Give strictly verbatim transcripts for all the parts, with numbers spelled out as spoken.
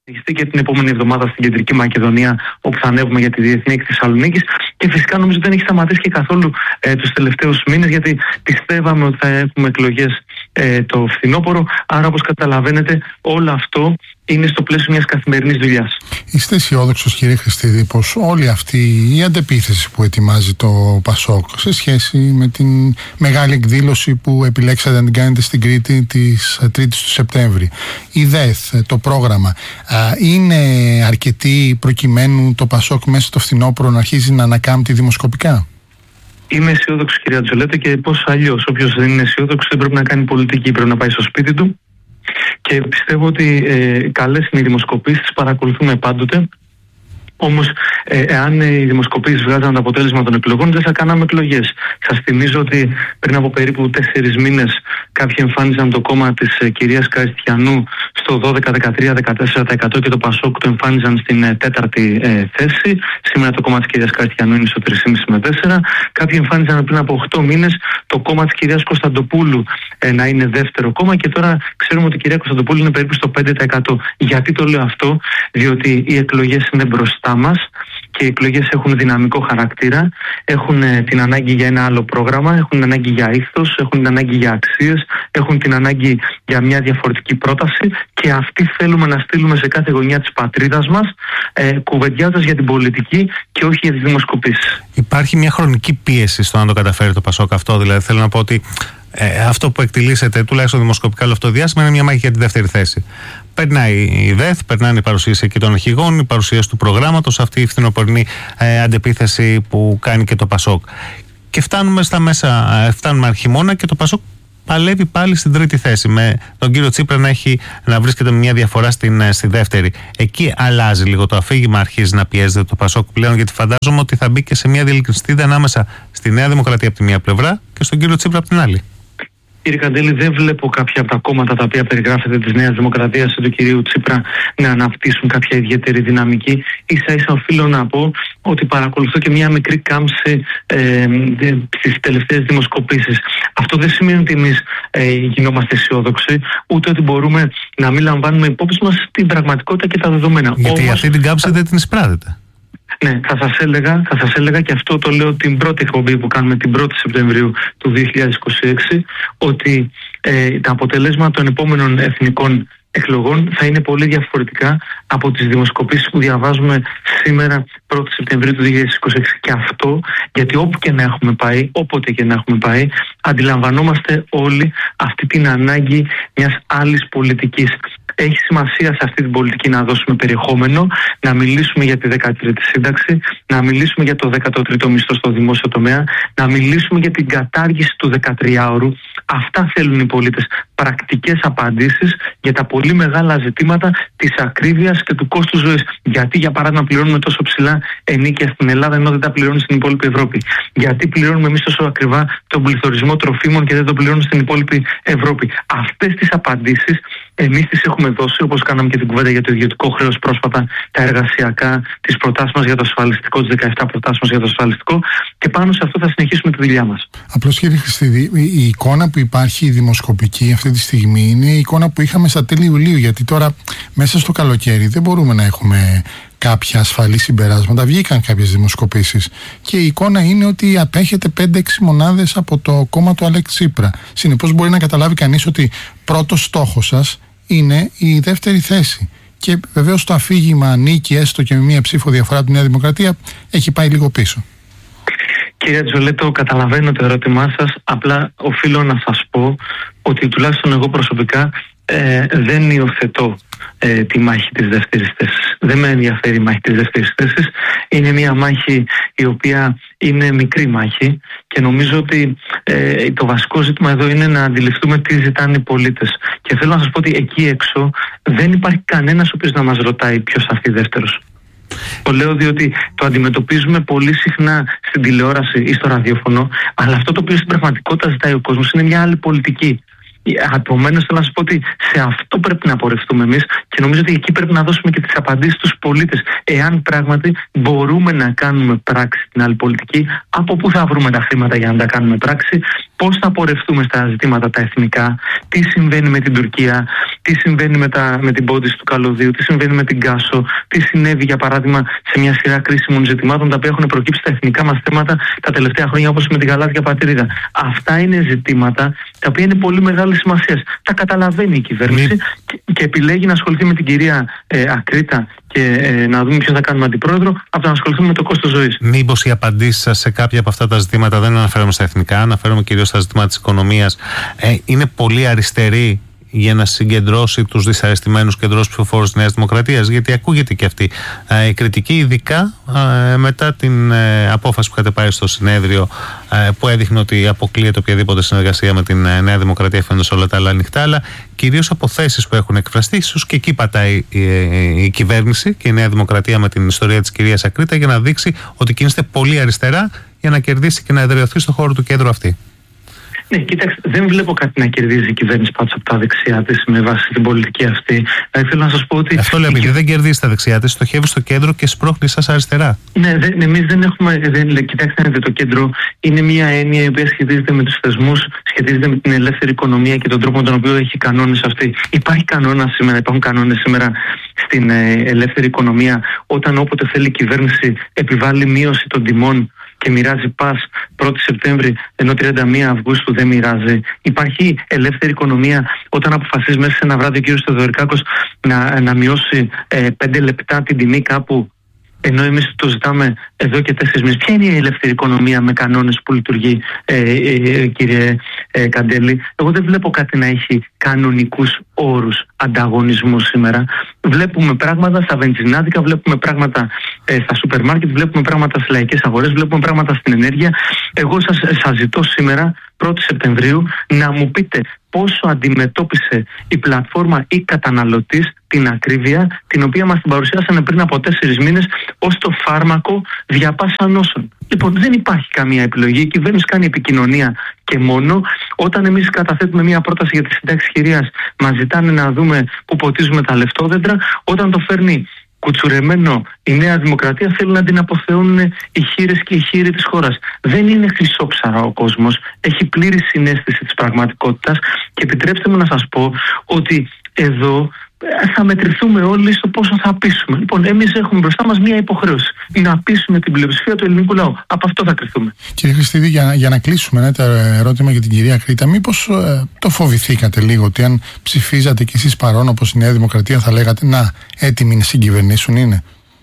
και την επόμενη εβδομάδα στην Κεντρική Μακεδονία, όπου θα ανέβουμε για τη Διεθνή Έκθεση Θεσσαλονίκης. Και φυσικά νομίζω ότι δεν έχει σταματήσει και καθόλου ε, τους τελευταίους μήνες, γιατί πιστεύαμε ότι θα έχουμε εκλογές ε, το φθινόπωρο. Άρα, όπως καταλαβαίνετε, όλο αυτό είναι στο πλαίσιο μιας καθημερινής δουλειάς. Είστε αισιόδοξος, κύριε Χριστίδη, πως όλη αυτή η αντεπίθεση που ετοιμάζει το ΠΑΣΟΚ σε σχέση με την μεγάλη εκδήλωση που επιλέξατε να την κάνετε στην Κρήτη της τρίτης του Σεπτέμβρη, η ΔΕΘ, το πρόγραμμα, είναι αρκετή προκειμένου το ΠΑΣΟΚ μέσα στο φθινόπωρο να αρχίζει να ανακάμπτει δημοσκοπικά? Είμαι αισιόδοξος, κυρία Τζολέτα, και πώς αλλιώς? Όποιος δεν είναι αισιόδοξος δεν πρέπει να κάνει πολιτική, πρέπει να πάει στο σπίτι του. Και πιστεύω ότι ε, καλές είναι οι δημοσκοπήσεις, τις παρακολουθούμε πάντοτε. Όμως, ε, εάν οι δημοσκοπήσεις βγάζαν το αποτέλεσμα των εκλογών, δεν θα κάναμε εκλογές. Σας θυμίζω ότι πριν από περίπου τέσσερις μήνες κάποιοι εμφάνιζαν το κόμμα της ε, κυρίας Καριστιανού στο δώδεκα, δεκατρία, δεκατέσσερα τοις εκατό και το ΠΑΣΟΚ το εμφάνιζαν στην ε, τέταρτη ε, θέση. Σήμερα το κόμμα της κυρίας Καριστιανού είναι στο τρία κόμμα πέντε με τέσσερα. Κάποιοι εμφάνιζαν πριν από οκτώ μήνες το κόμμα της κυρίας Κωνσταντοπούλου ε, να είναι δεύτερο κόμμα, και τώρα ξέρουμε ότι η κυρία Κωνσταντοπούλου είναι περίπου στο πέντε τοις εκατό. Γιατί το λέω αυτό? Διότι οι εκλογές είναι μπροστά μας και οι εκλογές έχουν δυναμικό χαρακτήρα, έχουν ε, την ανάγκη για ένα άλλο πρόγραμμα, έχουν την ανάγκη για ήθος, έχουν την ανάγκη για αξίες, έχουν την ανάγκη για μια διαφορετική πρόταση, και αυτή θέλουμε να στείλουμε σε κάθε γωνιά της πατρίδας μας, ε, κουβεντιάζοντας για την πολιτική και όχι για τις δημοσκοπήσεις. Υπάρχει μια χρονική πίεση στο να το καταφέρει το ΠΑΣΟΚ αυτό? Δηλαδή, θέλω να πω ότι ε, αυτό που εκτιλήσεται, τουλάχιστον δημοσκοπικά όλο αυτό το διάστημα, είναι μια μάχη για τη δεύτερη θέση. Περνάει η ΔΕΘ, περνάνε η παρουσίαση εκεί των αρχηγών, η παρουσίαση του προγράμματος, αυτή η φθινοπορεινή ε, αντεπίθεση που κάνει και το ΠΑΣΟΚ. Και φτάνουμε στα μέσα, ε, φτάνουμε αρχιμώνα και το ΠΑΣΟΚ παλεύει πάλι στην τρίτη θέση, με τον κύριο Τσίπρα να, έχει, να βρίσκεται με μια διαφορά στην, στη δεύτερη. Εκεί αλλάζει λίγο το αφήγημα, αρχίζει να πιέζεται το ΠΑΣΟΚ πλέον, γιατί φαντάζομαι ότι θα μπει και σε μια διελκυστίδα ανάμεσα στη Νέα Δημοκρατία από τη μία πλευρά και στον κύριο Τσίπρα από την άλλη. Κύριε Καντέλη, δεν βλέπω κάποια από τα κόμματα τα οποία περιγράφεται της Νέας Δημοκρατίας ή του κυρίου Τσίπρα να αναπτύσσουν κάποια ιδιαίτερη δυναμική. Ίσα ίσα οφείλω να πω ότι παρακολουθώ και μια μικρή κάμψη ε, στις τελευταίες δημοσκοπήσεις. Αυτό δεν σημαίνει ότι εμείς ε, γινόμαστε αισιόδοξοι, ούτε ότι μπορούμε να μην λαμβάνουμε υπόψη μας την πραγματικότητα και τα δεδομένα. Γιατί Όμως, αυτή την κάμψη δεν την εισπράτεται. Ναι, θα σας έλεγα, θα σας έλεγα και αυτό το λέω την πρώτη εκπομπή που κάνουμε την πρώτη Σεπτεμβρίου του δύο χιλιάδες είκοσι έξι, ότι ε, τα αποτελέσματα των επόμενων εθνικών εκλογών θα είναι πολύ διαφορετικά από τις δημοσκοπήσεις που διαβάζουμε σήμερα πρώτη Σεπτεμβρίου του δύο χιλιάδες είκοσι έξι. Και αυτό γιατί όπου και να έχουμε πάει, όποτε και να έχουμε πάει, αντιλαμβανόμαστε όλοι αυτή την ανάγκη μιας άλλης πολιτικής. Έχει σημασία σε αυτή την πολιτική να δώσουμε περιεχόμενο, να μιλήσουμε για τη δεκατρίτη σύνταξη, να μιλήσουμε για το δέκατο τρίτο μισθό στο δημόσιο τομέα, να μιλήσουμε για την κατάργηση του δεκατριάωρου. Αυτά θέλουν οι πολίτες. Πρακτικές απαντήσεις για τα πολύ μεγάλα ζητήματα της ακρίβειας και του κόστους ζωής. Γιατί, για παράδειγμα, πληρώνουμε τόσο ψηλά ενίκια στην Ελλάδα ενώ δεν τα πληρώνουν στην υπόλοιπη Ευρώπη? Γιατί πληρώνουμε εμείς τόσο ακριβά τον πληθωρισμό τροφίμων και δεν τον πληρώνουν στην υπόλοιπη Ευρώπη? Αυτές τις απαντήσεις εμείς τις έχουμε δώσει, όπως κάναμε και την κουβέντα για το ιδιωτικό χρέος πρόσφατα, τα εργασιακά, τις προτάσεις μας για το ασφαλιστικό, τις δεκαεπτά προτάσεις μας για το ασφαλιστικό, και πάνω σε αυτό θα συνεχίσουμε τη δουλειά μας. Απλώς, κύριε Χριστίδη, η εικόνα που υπάρχει η δημοσκοπική αυτή τη στιγμή είναι η εικόνα που είχαμε στα τέλη Ιουλίου, γιατί τώρα μέσα στο καλοκαίρι δεν μπορούμε να έχουμε κάποια ασφαλή συμπεράσματα. Βγήκαν κάποιες δημοσκοπήσεις και η εικόνα είναι ότι απέχετε πέντε έξι μονάδες από το κόμμα του Αλέξη Τσίπρα. Συνεπώς μπορεί να καταλάβει κανείς ότι πρώτος στόχος σας είναι η δεύτερη θέση. Και βεβαίως το αφήγημα νίκη, έστω και με μία ψήφο διαφορά από τη Νέα Δημοκρατία, έχει πάει λίγο πίσω. Κύριε Τζολέτο, καταλαβαίνω το ερώτημά σας. Απλά οφείλω να σας πω ότι τουλάχιστον εγώ προσωπικά ε, δεν υιοθετώ ε, τη μάχη της δεύτερης θέσης. Δεν με ενδιαφέρει η μάχη της δεύτερης θέσης. Είναι μια μάχη η οποία είναι μικρή μάχη, και νομίζω ότι ε, το βασικό ζήτημα εδώ είναι να αντιληφθούμε τι ζητάνε οι πολίτες. Και θέλω να σας πω ότι εκεί έξω δεν υπάρχει κανένας ο οποίος να μας ρωτάει ποιος θα έρθει δεύτερος. Το λέω διότι το αντιμετωπίζουμε πολύ συχνά στην τηλεόραση ή στο ραδιόφωνο, αλλά αυτό το οποίο στην πραγματικότητα ζητάει ο κόσμος είναι μια άλλη πολιτική. Επομένως, θέλω να σας πω ότι σε αυτό πρέπει να πορευτούμε εμείς, Και νομίζω ότι εκεί πρέπει να δώσουμε και τις απαντήσεις στους πολίτες. Εάν πράγματι μπορούμε να κάνουμε πράξη την άλλη πολιτική, από πού θα βρούμε τα χρήματα για να τα κάνουμε πράξη, πώς θα πορευτούμε στα ζητήματα τα εθνικά, τι συμβαίνει με την Τουρκία, τι συμβαίνει με, τα, με την πόντιση του καλωδίου, τι συμβαίνει με την Κάσο, τι συνέβη για παράδειγμα σε μια σειρά κρίσιμων ζητημάτων τα οποία έχουν προκύψει στα εθνικά μας θέματα τα τελευταία χρόνια, όπως με την Γαλάζια Πατρίδα. Αυτά είναι ζητήματα τα οποία είναι πολύ μεγάλη σημασία. Τα καταλαβαίνει η κυβέρνηση Μη... και, και επιλέγει να ασχοληθεί με την κυρία ε, Ακρίτα και ε, να δούμε ποιον θα κάνουμε αντιπρόεδρο, από το να ασχοληθούμε με το κόστος ζωής. Μήπως οι απαντήσεις σας σε κάποια από αυτά τα ζητήματα, δεν αναφέρομαι στα εθνικά, αναφέρομαι κυρίως στα ζητήματα της οικονομίας, ε, είναι πολύ αριστερή για να συγκεντρώσει τους δυσαρεστημένους κεντρούς ψηφοφόρους της Νέας Δημοκρατίας? Γιατί ακούγεται και αυτή ε, η κριτική, ειδικά ε, μετά την ε, απόφαση που είχατε πάρει στο συνέδριο, ε, που έδειχνε ότι αποκλείεται οποιαδήποτε συνεργασία με την ε, Νέα Δημοκρατία, φαίνεται όλα τα άλλα ανοιχτά, αλλά κυρίως από θέσεις που έχουν εκφραστεί. Ίσως και εκεί πατάει η, η, η κυβέρνηση και η Νέα Δημοκρατία με την ιστορία της κυρίας Ακρίτα, για να δείξει ότι κινείστε πολύ αριστερά για να κερδίσει και να εδραιωθεί στον χώρο του κέντρου αυτή. Ναι, κοίταξτε, δεν βλέπω κάτι να κερδίζει η κυβέρνηση πάνω από τα δεξιά της με βάση την πολιτική αυτή. Θα ήθελα να σας πω ότι. Αυτό λέμε, η... δεν κερδίζει τα δεξιά της, στοχεύει στο κέντρο και σπρώχνει σας αριστερά. Ναι, δεν, εμείς δεν έχουμε. Δεν, κοιτάξτε, το κέντρο είναι μια έννοια η οποία σχετίζεται με τους θεσμούς, σχετίζεται με την ελεύθερη οικονομία και τον τρόπο με τον οποίο έχει κανόνες αυτή. Υπάρχει κανόνα σήμερα, υπάρχουν κανόνες σήμερα στην ε, ελεύθερη οικονομία, όταν όποτε θέλει η κυβέρνηση επιβάλλει μείωση των τιμών και μοιράζει πας πρώτη Σεπτέμβρη, ενώ τριάντα μία Αυγούστου δεν μοιράζει. Υπάρχει ελεύθερη οικονομία όταν αποφασίζει μέσα σε ένα βράδυ ο κ. Θεοδωρικάκος να, να μειώσει ε, πέντε λεπτά την τιμή κάπου, ενώ εμείς το ζητάμε εδώ και τέσσερις μήνες. Ποια είναι η ελεύθερη οικονομία με κανόνες που λειτουργεί, ε, ε, κύριε ε, Καντέλη? Εγώ δεν βλέπω κάτι να έχει κανονικούς όρους ανταγωνισμού σήμερα. Βλέπουμε πράγματα στα βενζινάδικα, βλέπουμε πράγματα ε, στα σούπερ μάρκετ, βλέπουμε πράγματα στις λαϊκές αγορές, βλέπουμε πράγματα στην ενέργεια. Εγώ σας, σας ζητώ σήμερα, πρώτη Σεπτεμβρίου, να μου πείτε πόσο αντιμετώπισε η πλατφόρμα ή καταναλωτής την ακρίβεια, την οποία μας την παρουσιάσανε πριν από τέσσερις μήνες ως το φάρμακο διαπάσα νόσων. Λοιπόν, δεν υπάρχει καμία επιλογή. Η κυβέρνηση κάνει επικοινωνία και μόνο. Όταν εμείς καταθέτουμε μια πρόταση για τη συντάξη χειρίας, μας ζητάνε να δούμε που ποτίζουμε τα λεφτόδεντρα. Όταν το φέρνει κουτσουρεμένο η Νέα Δημοκρατία, θέλουν να την αποθεώνουν οι χείρες και οι χείροι της χώρας. Δεν είναι χρυσόψαρα ο κόσμος. Έχει πλήρη συναίσθηση της πραγματικότητας και επιτρέψτε μου να σας πω ότι εδώ θα μετρηθούμε όλοι στο πόσο θα πείσουμε. Λοιπόν, εμείς έχουμε μπροστά μας μία υποχρέωση. Να πείσουμε την πλειοψηφία του ελληνικού λαού. Από αυτό θα κρυθούμε. Κύριε Χριστίδη, για, για να κλείσουμε ένα ναι, ερώτημα για την κυρία Ακρίτα, μήπως ε, το φοβηθήκατε λίγο ότι αν ψηφίζατε κι εσείς παρόν όπως η Νέα Δημοκρατία θα λέγατε να, έτοιμοι να συγκυβερνήσουν είναι?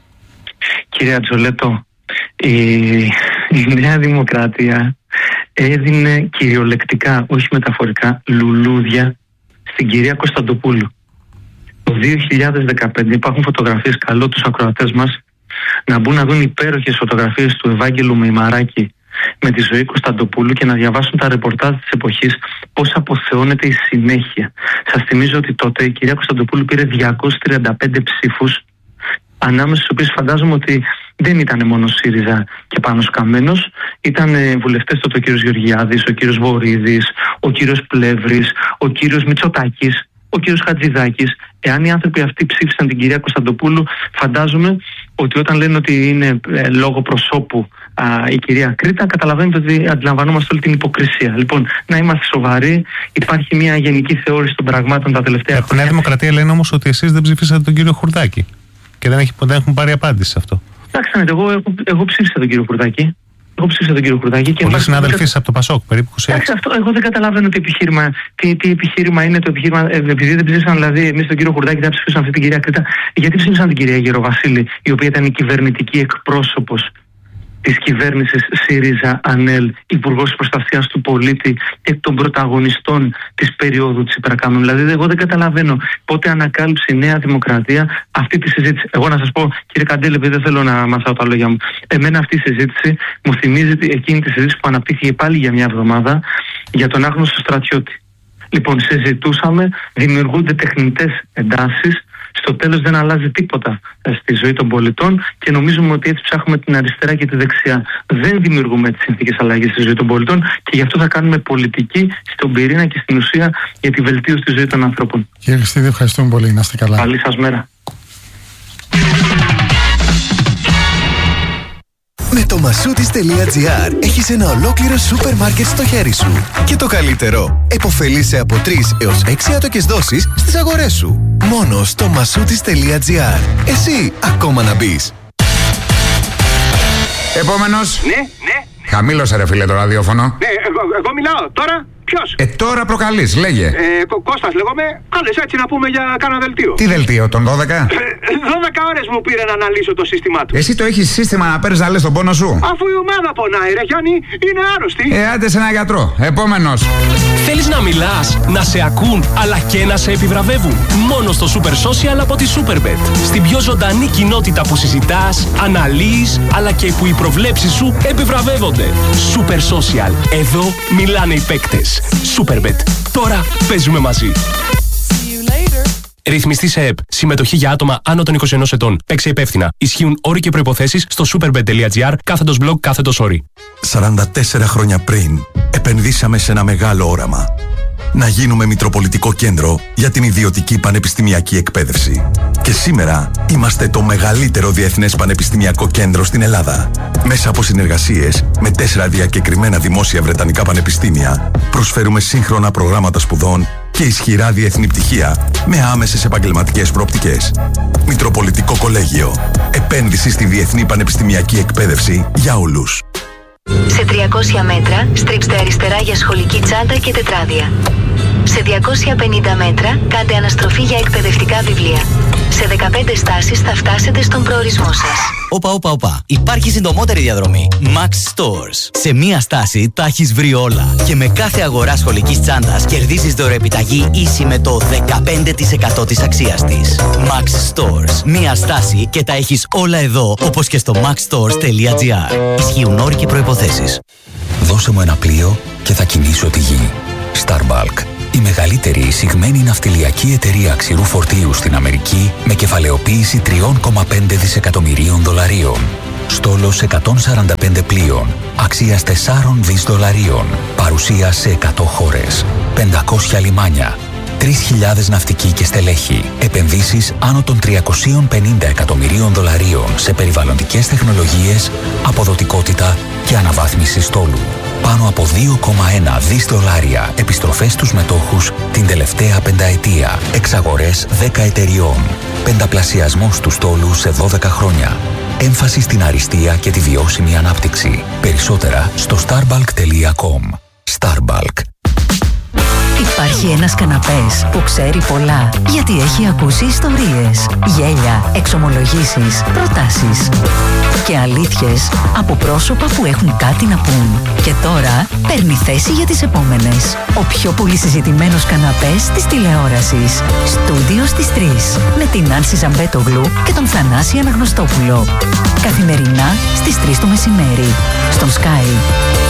Κύριε Ατζολέτο, η, η Νέα Δημοκρατία έδινε κυριολεκτικά, όχι μεταφορικά, λουλούδια στην κυρία Κωνσταντοπούλου. Το δύο χιλιάδες δεκαπέντε υπάρχουν φωτογραφίες, καλώ τους ακροατές μας να μπουν να δουν υπέροχες φωτογραφίες του Ευάγγελου Μεϊμαράκη με τη ζωή Κωνσταντοπούλου και να διαβάσουν τα ρεπορτάζ της εποχής πώς αποθεώνεται η συνέχεια. Σας θυμίζω ότι τότε η κυρία Κωνσταντοπούλου πήρε διακόσιους τριάντα πέντε ψήφους, ανάμεσα στους οποίους φαντάζομαι ότι δεν ήταν μόνο ΣΥΡΙΖΑ και Πάνος Καμένος, ήταν βουλευτές τότε ο κύριος Γεωργιάδης, ο κύριος Βορίδης, ο κύριος Πλεύρης, ο κύριος Μητσοτάκης, ο κύριος Χατζηδάκης. Εάν οι άνθρωποι αυτοί ψήφισαν την κυρία Κωνσταντοπούλου, φαντάζομαι ότι όταν λένε ότι είναι ε, λόγω προσώπου α, η κυρία Ακρίτα, καταλαβαίνετε ότι αντιλαμβανόμαστε όλη την υποκρισία. Λοιπόν, να είμαστε σοβαροί. Υπάρχει μια γενική θεώρηση των πραγμάτων τα τελευταία χρόνια. Από τη Νέα Δημοκρατία λένε όμως ότι εσείς δεν ψηφίσατε τον κύριο Χουρδάκη και δεν, έχει, δεν έχουν πάρει απάντηση σε αυτό. Εντάξει, εγώ, εγώ, εγώ ψήφισα τον κύριο Χουρδάκη. Εγώ ψήφισα τον κύριο Χουρδάκη. Πολλοί συνάδελφοι κατα... από το Πασόκ, περίπου είκοσι έξι. Αυτό, εγώ δεν καταλαβαίνω τι επιχείρημα, τι, τι επιχείρημα είναι το επιχείρημα. Ε, επειδή δεν ψήφισαν δηλαδή εμείς τον κύριο Χουρδάκη, δεν ψήφισαν αυτή την κυρία Ακρίτα, γιατί ψήφισαν την κυρία Γεροβασίλη, η οποία ήταν η κυβερνητική εκπρόσωπος της κυβέρνησης ΣΥΡΙΖΑ ΑΝΕΛ, υπουργός προστασίας του πολίτη και των πρωταγωνιστών της περίοδου της υπερκάμενου. Δηλαδή, εγώ δεν καταλαβαίνω πότε ανακάλυψε η Νέα Δημοκρατία αυτή τη συζήτηση. Εγώ να σας πω, κύριε Καντέλη, επειδή δεν θέλω να μασάω τα λόγια μου, εμένα αυτή η συζήτηση μου θυμίζει εκείνη τη συζήτηση που αναπτύχθηκε πάλι για μια εβδομάδα για τον άγνωστο στρατιώτη. Λοιπόν, συζητούσαμε, δημιουργούνται τεχνητές εντάσεις Στο τέλος δεν αλλάζει τίποτα στη ζωή των πολιτών και νομίζουμε ότι έτσι ψάχνουμε την αριστερά και τη δεξιά. Δεν δημιουργούμε τις συνθήκες αλλαγής στη ζωή των πολιτών και γι' αυτό θα κάνουμε πολιτική στον πυρήνα και στην ουσία για τη βελτίωση της ζωής των ανθρώπων. Κύριε Χριστίδη, ευχαριστούμε πολύ. Να είστε καλά. Καλή σας μέρα. Με το masoutis.gr έχεις ένα ολόκληρο σούπερ μάρκετ στο χέρι σου. Και το καλύτερο, επωφελείσαι από τρεις έως έξι άτοκες δόσεις στις αγορές σου. Μόνο στο masoutis.gr. Εσύ ακόμα να μπεις. Επόμενος. Ναι, ναι. Χαμήλωσε ρε φίλε το ραδιόφωνο. Ναι, εγώ, εγώ μιλάω. Τώρα ποιος? Ε, τώρα προκαλείς, λέγε. Ε, Κω- Κώστας λέγομαι. Κάλες έτσι να πούμε για κάνα δελτίο. Τι δελτίο, τον δώδεκα? δώδεκα ώρες μου πήρε να αναλύσω το σύστημά του. Εσύ το έχεις σύστημα να παίρνεις να λες τον πόνο σου? Αφού η ομάδα πονάει ρε Γιάννη, είναι άρρωστη. Ε, άντε σε ένα γιατρό. Επόμενος. Θέλεις να μιλάς, να σε ακούν, αλλά και να σε επιβραβεύουν? Μόνο στο Super Social από τη Superbet. Στην πιο ζωντανή κοινότητα που συζητάς, αναλύεις, αλλά και που οι προβλέψεις σου επιβραβεύονται. Super Social. Εδώ μιλάνε οι παίκτες. Superbet. Τώρα παίζουμε μαζί. Ρυθμιστή σε ΕΠ. Συμμετοχή για άτομα άνω των είκοσι ενός ετών. Παίξε υπεύθυνα. Ισχύουν όροι και προϋποθέσεις στο superbet.gr κάθετος blog κάθετος όροι. σαράντα τέσσερα χρόνια πριν, επενδύσαμε σε ένα μεγάλο όραμα. Να γίνουμε μητροπολιτικό κέντρο για την ιδιωτική πανεπιστημιακή εκπαίδευση. Και σήμερα είμαστε το μεγαλύτερο διεθνές πανεπιστημιακό κέντρο στην Ελλάδα. Μέσα από συνεργασίες με τέσσερα διακεκριμένα δημόσια βρετανικά πανεπιστήμια, προσφέρουμε σύγχρονα προγράμματα σπουδών και ισχυρά διεθνή πτυχία με άμεσες επαγγελματικές προοπτικές. Μητροπολιτικό Κολέγιο. Επένδυση στη διεθνή πανεπιστημιακή εκπαίδευση για όλους. Σε τριακόσια μέτρα στρίψτε αριστερά για σχολική τσάντα και τετράδια. Σε διακόσια πενήντα μέτρα κάντε αναστροφή για εκπαιδευτικά βιβλία. Σε δεκαπέντε στάσεις θα φτάσετε στον προορισμό σας. Όπα, όπα, όπα. Υπάρχει συντομότερη διαδρομή. Max Stores. Σε μία στάση τα έχεις βρει όλα. Και με κάθε αγορά σχολικής τσάντας κερδίζεις δωρεοεπιταγή ίση με το δεκαπέντε τοις εκατό της αξίας της. Max Stores. Μία στάση και τα έχεις όλα εδώ, όπως και στο maxstores.gr. Ισχύουν όροι και προϋποθέσεις. Δώσε μου ένα πλοίο και θα κινήσω τη γη. Starbulk. Η μεγαλύτερη εισηγμένη ναυτιλιακή εταιρεία ξηρού φορτίου στην Αμερική με κεφαλαιοποίηση τρία κόμμα πέντε δισεκατομμυρίων δολαρίων. Στόλος εκατόν σαράντα πέντε πλοίων, αξίας τέσσερα δισεκατομμύρια δολαρίων. Παρουσία σε εκατό χώρες, πεντακόσια λιμάνια, τρεις χιλιάδες ναυτικοί και στελέχη. Επενδύσεις άνω των τριακόσια πενήντα εκατομμυρίων δολαρίων σε περιβαλλοντικές τεχνολογίες, αποδοτικότητα και αναβάθμιση στόλου. Πάνω από δύο κόμμα ένα δισεκατομμύρια δολάρια επιστροφές στους μετόχους την τελευταία πενταετία. Εξαγορές δέκα εταιριών. Πενταπλασιασμός του στόλου σε δώδεκα χρόνια. Έμφαση στην αριστεία και τη βιώσιμη ανάπτυξη. Περισσότερα στο starbulk τελεία com. Starbulk. Υπάρχει ένας καναπές που ξέρει πολλά, γιατί έχει ακούσει ιστορίες, γέλια, εξομολογήσεις, προτάσεις και αλήθειες από πρόσωπα που έχουν κάτι να πούν. Και τώρα παίρνει θέση για τις επόμενες. Ο πιο πολύ συζητημένος καναπές της τηλεόρασης. Στούντιο στις τρεις. Με την Άνση Ζαμπέτογλου και τον Θανάση Αναγνωστόπουλο. Καθημερινά στις τρεις το μεσημέρι. Στον Sky.